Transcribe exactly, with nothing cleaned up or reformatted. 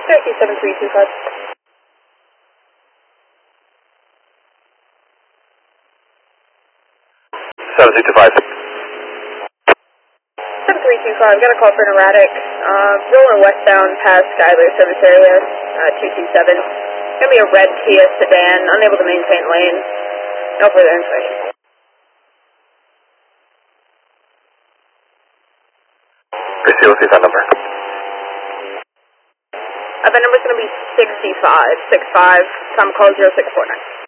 Cherokee seven three two five. seven three two five. seven three two five, got a call for an erratic. Uh, rolling westbound past Skyler service area, uh, two two seven. Gonna be a red Kia sedan, unable to maintain lane. No further information. Proceed, what's that number? Uh, that number's gonna be sixty-five, six five, some call zero six four nine.